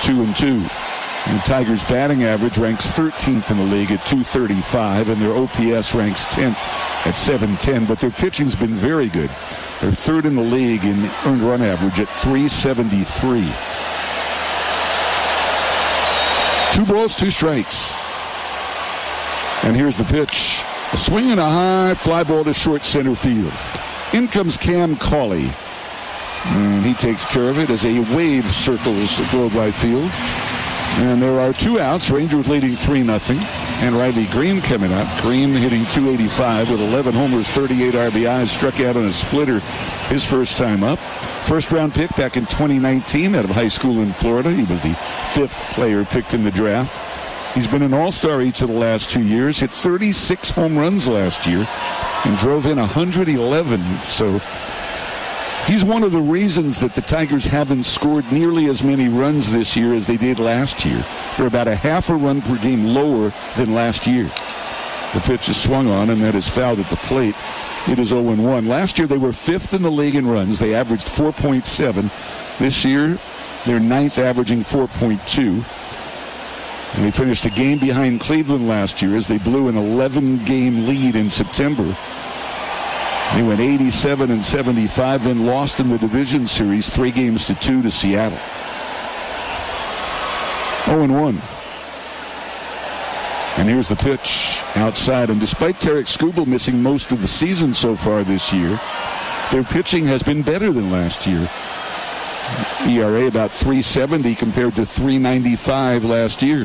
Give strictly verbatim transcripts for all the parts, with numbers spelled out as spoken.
two and two. And the Tigers' batting average ranks thirteenth in the league at two thirty-five, and their O P S ranks tenth at seven ten. But their pitching's been very good. They're third in the league in earned run average at three seventy-three. Two balls, two strikes. And here's the pitch. A swing and a high fly ball to short center field. In comes Cam Cauley. And he takes care of it as a wave circles Globe Life Field. And there are two outs. Rangers leading three nothing. And Riley Green coming up. Green hitting two eighty-five with eleven homers, thirty-eight R B Is. Struck out on a splitter his first time up. First round pick back in twenty nineteen out of high school in Florida. He was the fifth player picked in the draft. He's been an all-star each of the last two years. Hit thirty-six home runs last year and drove in one hundred eleven. So he's one of the reasons that the Tigers haven't scored nearly as many runs this year as they did last year. They're about a half a run per game lower than last year. The pitch is swung on, and that is fouled at the plate. It is oh and one. Last year they were fifth in the league in runs. They averaged four point seven. This year they're ninth, averaging four point two. And they finished a game behind Cleveland last year as they blew an eleven-game lead in September. They went eighty-seven and seventy-five, then lost in the division series three games to two to Seattle. oh and one. And here's the pitch outside. And despite Tarek Skubal missing most of the season so far this year, their pitching has been better than last year. E R A about three seventy compared to three ninety-five last year.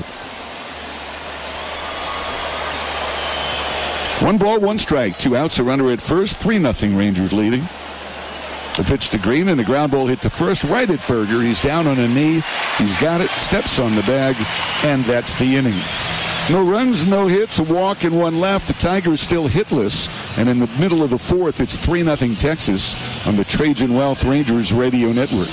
One ball, one strike. Two outs, a runner at first. three nothing Rangers leading. The pitch to Green and a ground ball hit to first, right at Berger. He's down on a knee. He's got it, steps on the bag, and that's the inning. No runs, no hits, a walk, and one left. The Tigers still hitless. And in the middle of the fourth, it's three nothing Texas on the Trajan Wealth Rangers radio network.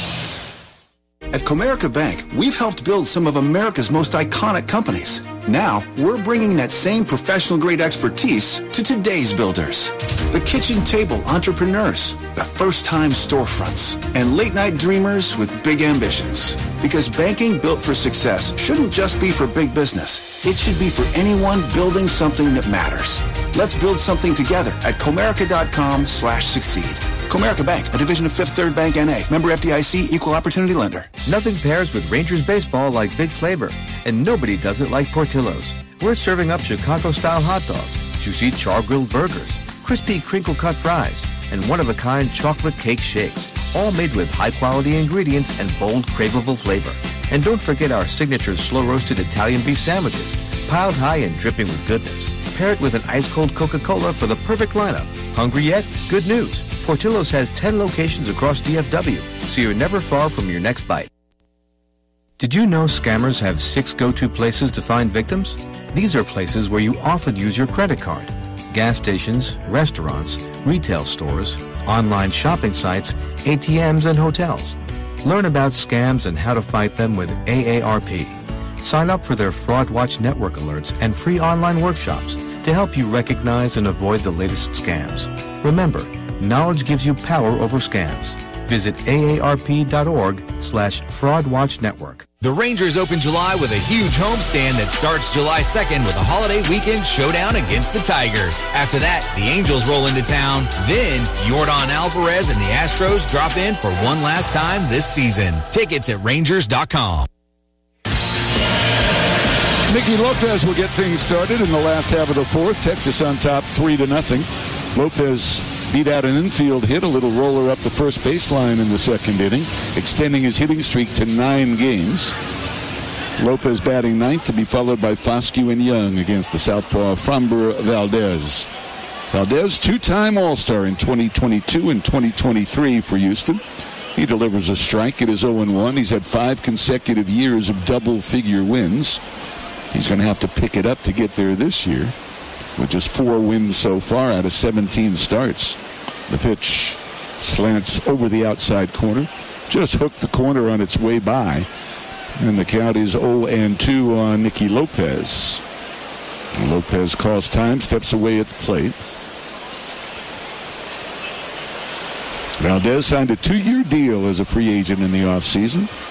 At Comerica Bank, we've helped build some of America's most iconic companies. Now, we're bringing that same professional-grade expertise to today's builders. The kitchen table entrepreneurs, the first-time storefronts, and late-night dreamers with big ambitions. Because banking built for success shouldn't just be for big business. It should be for anyone building something that matters. Let's build something together at Comerica.com slash succeed. Comerica Bank, a division of Fifth Third Bank N A. Member F D I C, Equal Opportunity Lender. Nothing pairs with Rangers baseball like big flavor, and nobody does it like Portillo's. We're serving up Chicago-style hot dogs, juicy char-grilled burgers, crispy crinkle-cut fries, and one-of-a-kind chocolate cake shakes, all made with high-quality ingredients and bold, craveable flavor. And don't forget our signature slow-roasted Italian beef sandwiches, piled high and dripping with goodness. Pair it with an ice-cold Coca-Cola for the perfect lineup. Hungry yet? Good news. Portillo's has ten locations across D F W, so you're never far from your next bite. Did you know scammers have six go-to places to find victims? These are places where you often use your credit card. Gas stations, restaurants, retail stores, online shopping sites, A T Ms, and hotels. Learn about scams and how to fight them with A A R P. Sign up for their Fraud Watch Network alerts and free online workshops to help you recognize and avoid the latest scams. Remember, knowledge gives you power over scams. Visit aarp.org slash fraudwatchnetwork. The Rangers open July with a huge homestand that starts July second with a holiday weekend showdown against the Tigers. After that, the Angels roll into town. Then, Yordan Alvarez and the Astros drop in for one last time this season. Tickets at Rangers dot com. Nicky Lopez will get things started in the last half of the fourth. Texas on top three to nothing. Lopez beat out an infield hit, a little roller up the first baseline in the second inning, extending his hitting streak to nine games. Lopez batting ninth, to be followed by Foscue and Young against the southpaw Framber Valdez. Valdez, two-time All-Star in twenty twenty-two and twenty twenty-three for Houston. He delivers a strike. It is oh and one. He's had five consecutive years of double-figure wins. He's going to have to pick it up to get there this year, with just four wins so far out of seventeen starts. The pitch slants over the outside corner. Just hooked the corner on its way by. And the count is oh and two on Nicky Lopez. And Lopez calls time, steps away at the plate. Valdez signed a two-year deal as a free agent in the offseason.